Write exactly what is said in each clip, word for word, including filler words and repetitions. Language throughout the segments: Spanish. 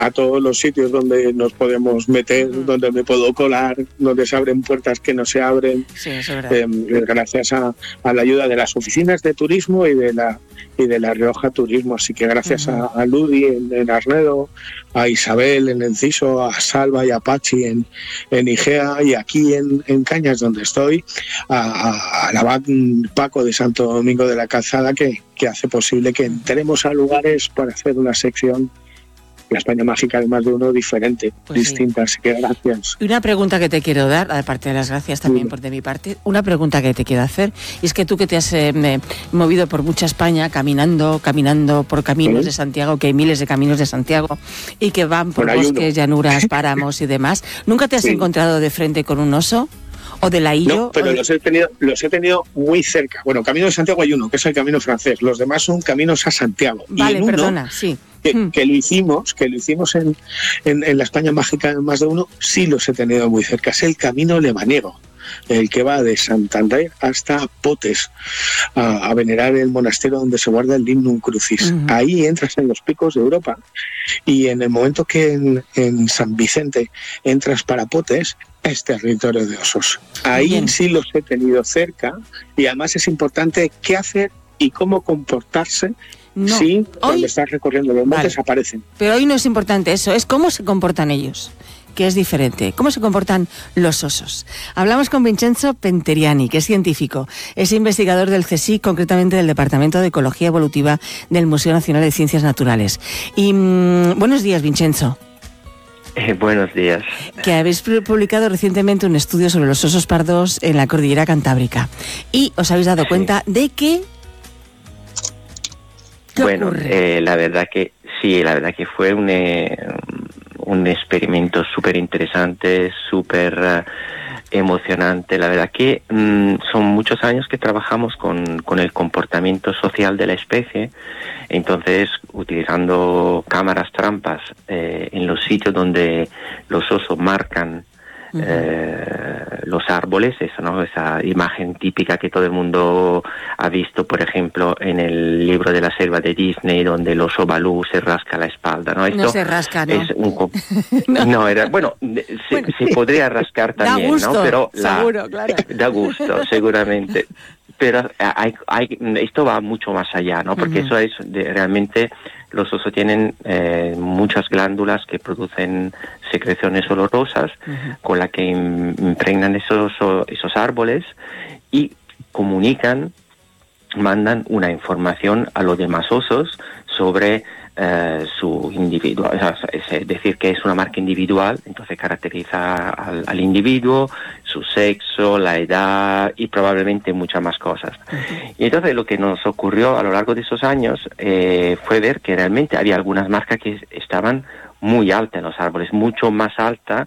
a todos los sitios donde nos podemos meter, uh-huh. donde me puedo colar, donde se abren puertas que no se abren, sí, eso es eh, gracias a, a la ayuda de las oficinas de turismo y de la y de la Rioja Turismo. Así que gracias uh-huh. a, a Ludi en, en Arnedo, a Isabel en Enciso, a Salva y a Pachi en, en Igea, y aquí en, en Cañas, donde estoy, a, a la Paco de Santo Domingo de la Calzada, que, que hace posible que entremos a lugares para hacer una sección La España Mágica de Más de Uno diferente, pues distinta, sí. Así que gracias. Y una pregunta que te quiero dar, aparte de las gracias también sí. por de mi parte, una pregunta que te quiero hacer, y es que tú que te has eh, movido por mucha España, caminando, caminando por caminos ¿Sí? de Santiago, que hay miles de caminos de Santiago, y que van por bueno, bosques, llanuras, páramos y demás, ¿nunca te has sí. encontrado de frente con un oso? ¿O de la Illo? No, pero de... los he tenido los he tenido muy cerca. Bueno, Camino de Santiago hay uno, que es el Camino Francés. Los demás son caminos a Santiago. Vale, y en uno, perdona, sí. Que, hmm. que lo hicimos, que lo hicimos en, en, en la España Mágica de Más de Uno, sí los he tenido muy cerca. Es el Camino Lebaniego, el que va de Santander hasta Potes, a, a venerar el monasterio donde se guarda el Lignum Crucis. Uh-huh. Ahí entras en los picos de Europa, y en el momento que en, en San Vicente entras para Potes, es territorio de osos. Ahí Bien. sí los he tenido cerca, y además es importante qué hacer y cómo comportarse. No. Sí, hoy... cuando estás recorriendo los montes vale. aparecen. Pero hoy no es importante eso, es cómo se comportan ellos, que es diferente. ¿Cómo se comportan los osos? Hablamos con Vincenzo Penteriani, que es científico, es investigador del C S I C, concretamente del Departamento de Ecología Evolutiva del Museo Nacional de Ciencias Naturales. Y mmm, buenos días, Vincenzo. Eh, buenos días. Que habéis publicado recientemente un estudio sobre los osos pardos en la cordillera cantábrica, y os habéis dado sí. cuenta de que... Bueno, eh, la verdad que sí, la verdad que fue un, eh, un experimento súper interesante, súper uh, emocionante. La verdad que um, son muchos años que trabajamos con, con el comportamiento social de la especie. Entonces, utilizando cámaras trampas eh, en los sitios donde los osos marcan Uh-huh. Eh, los árboles, eso, ¿no? Esa imagen típica que todo el mundo ha visto, por ejemplo, en el libro de la selva de Disney, donde el oso Balú se rasca la espalda, ¿no? Esto no se rasca, ¿no? Es un... no. no, era, bueno, se, bueno, se podría rascar también, da gusto, ¿no? Pero la... seguro, claro. Da gusto, seguramente. Pero hay, hay, esto va mucho más allá, ¿no? Porque uh-huh. eso es de, realmente los osos tienen eh, muchas glándulas que producen secreciones olorosas uh-huh. con la que impregnan esos, esos árboles y comunican, mandan una información a los demás osos sobre eh, su individuo, es decir, que es una marca individual, entonces caracteriza al, al individuo, su sexo, la edad y probablemente muchas más cosas. Uh-huh. Y entonces lo que nos ocurrió a lo largo de esos años eh, fue ver que realmente había algunas marcas que estaban muy altas en los árboles, mucho más alta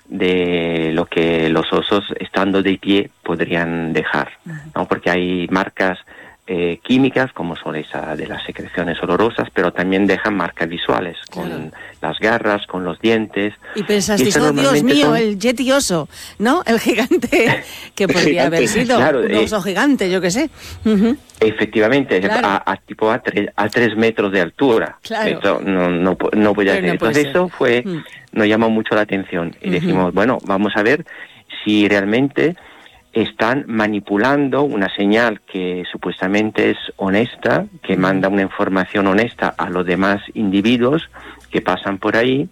de lo que los osos estando de pie podrían dejar, ¿no? Porque hay marcas Eh, químicas, como son esa de las secreciones olorosas, pero también dejan marcas visuales, con claro. las garras, con los dientes. Y pensasteis, oh Dios mío, son... el yeti oso, ¿no? El gigante que podría haber sido, claro, un oso eh, gigante, yo qué sé. Uh-huh. Efectivamente, claro. a, a tipo a, tre, a tres metros de altura. Claro. Esto no, no, no puede ser. No Entonces puede eso fue, uh-huh. nos llamó mucho la atención. Y uh-huh. decimos, bueno, vamos a ver si realmente están manipulando una señal que supuestamente es honesta, que manda una información honesta a los demás individuos que pasan por ahí,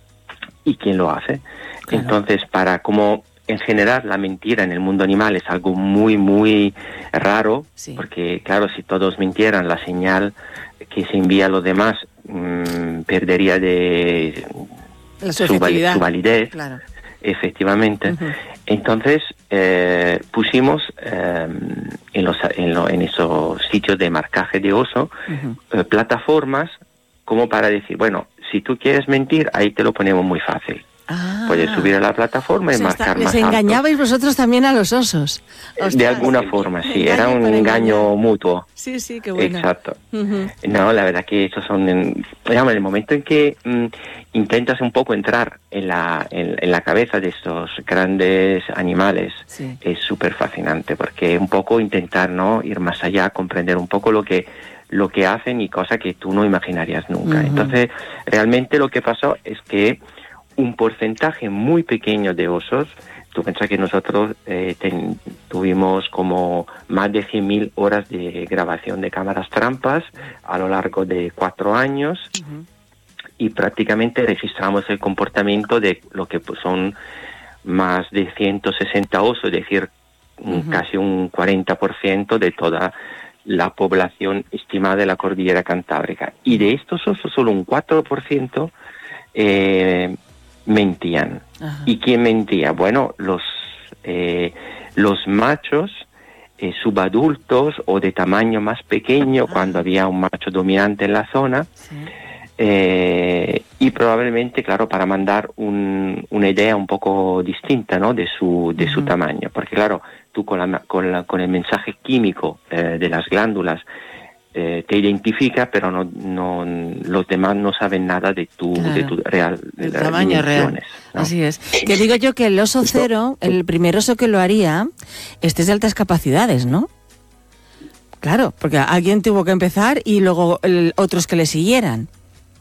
y quién lo hace. Claro. Entonces, para como en general la mentira en el mundo animal es algo muy, muy raro, sí. porque claro, si todos mintieran, la señal que se envía a los demás mmm, perdería de la su, su validez. Claro. Efectivamente. Uh-huh. Entonces eh, pusimos eh, en, los, en, lo, en esos sitios de marcaje de oso uh-huh. eh, plataformas como para decir, bueno, si tú quieres mentir, ahí te lo ponemos muy fácil. Ah. Puedes subir a la plataforma y o sea, marcar está, más les alto. ¿Les engañabais vosotros también a los osos? Ostras. De alguna forma, sí. Engaño era un engaño engañar. mutuo. Sí, sí, qué bueno. Exacto. Uh-huh. No, la verdad que esos son... En, digamos, en el momento en que mm, intentas un poco entrar en la, en, en la cabeza de estos grandes animales, sí. es súper fascinante, porque un poco intentar, ¿no?, ir más allá, comprender un poco lo que lo que hacen y cosas que tú no imaginarías nunca. Uh-huh. Entonces, realmente lo que pasó es que un porcentaje muy pequeño de osos, tú piensas que nosotros eh, ten, tuvimos como más de cien mil horas de grabación de cámaras trampas a lo largo de cuatro años, uh-huh. y prácticamente registramos el comportamiento de lo que pues, son más de ciento sesenta osos, es decir, uh-huh. casi un cuarenta por ciento de toda la población estimada de la cordillera Cantábrica. Y de estos osos, solo un cuatro por ciento eh, mentían. Ajá. ¿Y quién mentía? Bueno, los, eh, los machos eh, subadultos o de tamaño más pequeño, ah. cuando había un macho dominante en la zona, sí. eh, y probablemente, claro, para mandar un, una idea un poco distinta, ¿no?, de su, de uh-huh. su tamaño. Porque, claro, tú con, la, con, la, con el mensaje químico eh, de las glándulas eh, te identifica, pero no, no, los demás no saben nada de tu, claro. de tu real el tamaño real. ¿No? Así es. Que digo yo que el oso cero, el primer oso que lo haría, este es de altas capacidades, ¿no? Claro, porque alguien tuvo que empezar y luego el, otros que le siguieran.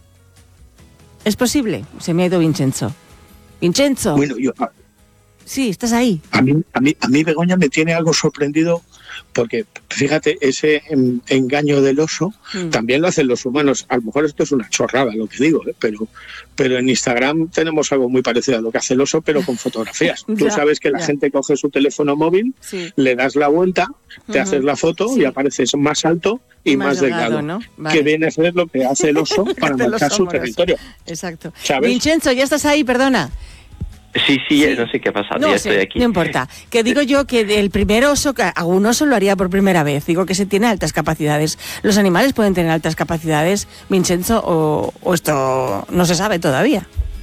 ¿Es posible? Se me ha ido Vincenzo. Vincenzo. Bueno, yo... Sí, estás ahí. A mí, a mí, a mí Begoña, me tiene algo sorprendido porque, fíjate, ese en, engaño del oso mm. también lo hacen los humanos. A lo mejor esto es una chorrada lo que digo, ¿eh? pero, pero en Instagram tenemos algo muy parecido a lo que hace el oso, pero con fotografías. ya, Tú sabes que la ya. gente coge su teléfono móvil, sí. le das la vuelta, te uh-huh. haces la foto sí. y apareces más alto y más, más delgado, delgado ¿no? Vale. Que viene a ser lo que hace el oso para marcar su territorio. Exacto. ¿Sabes? Vincenzo, ya estás ahí, perdona. Sí, sí, sí, no sé qué ha pasado, no, ya sé, estoy aquí. No importa. Que digo yo que el primer oso, que a un oso lo haría por primera vez, digo que se tiene altas capacidades. ¿Los animales pueden tener altas capacidades, Vincenzo, o, o esto no se sabe todavía?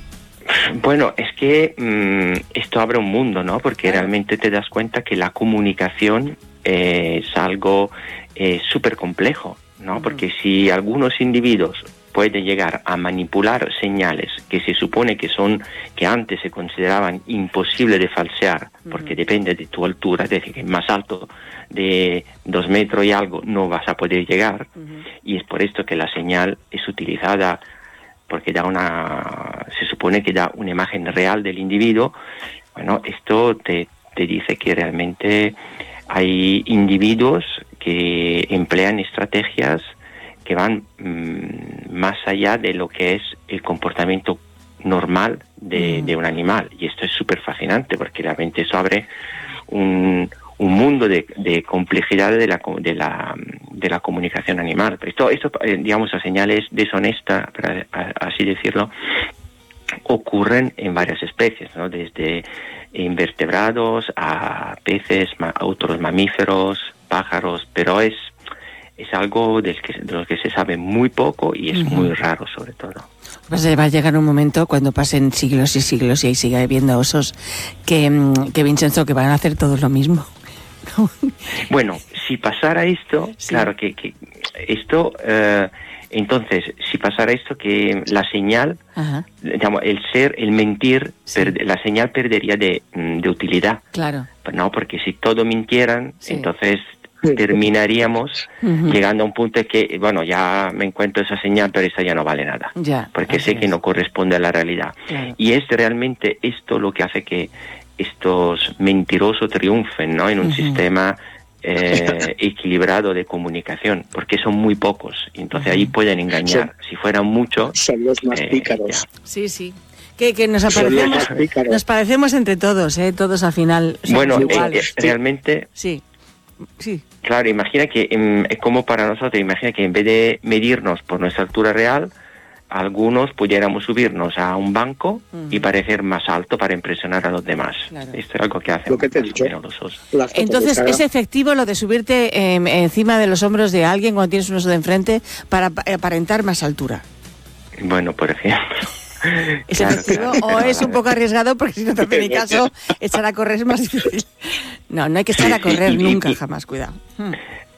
Bueno, es que mmm, esto abre un mundo, ¿no? Porque claro. realmente te das cuenta que la comunicación eh, es algo eh, súper complejo, ¿no? Uh-huh. Porque si algunos individuos puede llegar a manipular señales que se supone que son, que antes se consideraban imposibles de falsear, uh-huh. porque depende de tu altura, es decir, que más alto de dos metros y algo no vas a poder llegar, uh-huh. y es por esto que la señal es utilizada, porque da una, se supone que da una imagen real del individuo. Bueno, esto te, te dice que realmente hay individuos que emplean estrategias que van mmm, más allá de lo que es el comportamiento normal de, mm. de un animal. Y esto es súper fascinante porque realmente eso abre un, un mundo de, de complejidad de la, de, la, de la comunicación animal. Esto, esto eh, digamos, a señales deshonestas, para así decirlo, ocurren en varias especies, ¿no? Desde invertebrados a peces, a otros mamíferos, pájaros, pero es es algo del que, de lo que se sabe muy poco y es uh-huh. muy raro, sobre todo. Pues va a llegar un momento cuando pasen siglos y siglos y ahí siga habiendo osos que, que Vincenzo, que van a hacer todos lo mismo. Bueno, si pasara esto, sí. claro que, que esto, eh, entonces, si pasara esto, que la señal, uh-huh. digamos, el ser, el mentir, sí. per, la señal perdería de, de utilidad. Claro. No, porque si todos mintieran, sí. entonces terminaríamos uh-huh. llegando a un punto de que, bueno, ya me encuentro esa señal, pero esa ya no vale nada, ya, porque sé es. que no corresponde a la realidad. Claro. Y es realmente esto lo que hace que estos mentirosos triunfen, ¿no? En un uh-huh. sistema eh, equilibrado de comunicación, porque son muy pocos, y entonces uh-huh. ahí pueden engañar. Son, si fueran muchos... Son los más eh, pícaros. Ya. Sí, sí. Que, que nos aparecemos, nos parecemos entre todos, ¿eh? Todos al final somos bueno, iguales. Eh, realmente... Sí. Sí. Claro, imagina que es eh, como para nosotros, imagina que en vez de medirnos por nuestra altura real, algunos pudiéramos subirnos a un banco uh-huh. y parecer más alto para impresionar a los demás. Claro. Esto es algo que hacen lo que te he dicho. Los osos. Entonces, ¿es efectivo lo de subirte eh, encima de los hombros de alguien cuando tienes un oso de enfrente para aparentar más altura? Bueno, por ejemplo... ¿Es claro, efectivo claro, o es un poco arriesgado? Porque si no te hace ni caso, echar a correr es más difícil. No, no hay que echar a correr sí, nunca, y, jamás, cuidado. Hmm.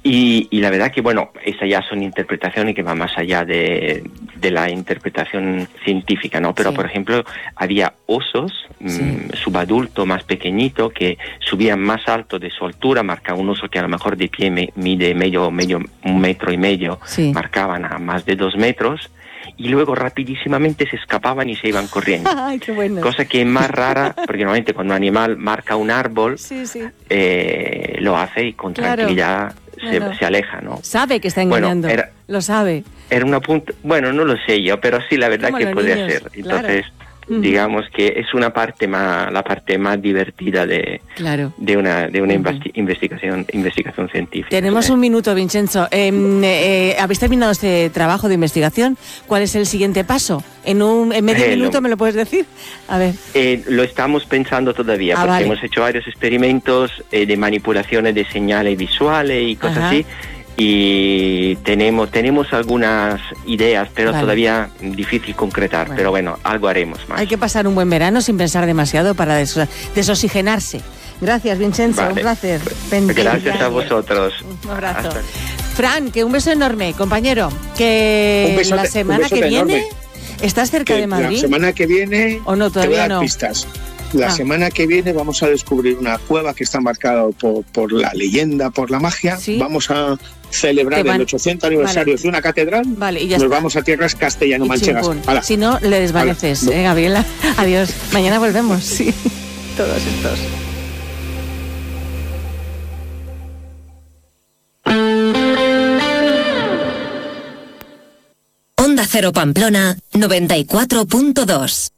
Y, y la verdad que, bueno, esas ya son interpretaciones que van más allá de, de la interpretación científica, ¿no? Pero, sí. por ejemplo, había osos sí. mmm, subadulto más pequeñito que subían más alto de su altura, marcaba un oso que a lo mejor de pie me, mide medio, medio, un metro y medio, sí. marcaban a más de dos metros, y luego rapidísimamente se escapaban y se iban corriendo. Ay, qué bueno. Cosa que es más rara, porque normalmente cuando un animal marca un árbol, sí, sí. Eh, lo hace y con claro. tranquilidad se, Bueno, se aleja, ¿no? Sabe que está engañando, bueno, era, lo sabe. Era una punta, bueno, no lo sé yo, pero sí, la verdad Como que puede niños, ser. Entonces, claro. digamos que es una parte más, la parte más divertida de, claro. de una, de una uh-huh. investi- investigación, investigación científica. Tenemos ¿sí? un minuto, Vincenzo. Eh, eh, ¿Habéis terminado este trabajo de investigación? ¿Cuál es el siguiente paso? ¿En un en medio eh, minuto lo, me lo puedes decir? A ver. Eh, lo estamos pensando todavía, ah, porque vale. hemos hecho varios experimentos eh, de manipulaciones de señales visuales y cosas Ajá. así. Y tenemos tenemos algunas ideas, pero vale. todavía difícil concretar, bueno. pero bueno, algo haremos más. Hay que pasar un buen verano sin pensar demasiado para des- desoxigenarse. Gracias, Vincenzo, vale. un placer. Pendiente. Gracias a vosotros. Un abrazo. Hasta... Fran, que un beso enorme, compañero. Que un beso la de, semana que viene enorme. ¿Estás cerca que de Madrid? La semana que viene ¿O no, todavía te voy a dar no? pistas. La ah. semana que viene vamos a descubrir una cueva que está marcada por, por la leyenda, por la magia. ¿Sí? Vamos a celebrar van... el ochocientos aniversario vale. de una catedral. Vale, y ya Nos está. vamos a tierras castellano-manchegas. Si no, le desvaneces, ¿eh, Gabriela? Adiós. Mañana volvemos, sí. Todos estos. Onda Cero Pamplona noventa y cuatro punto dos.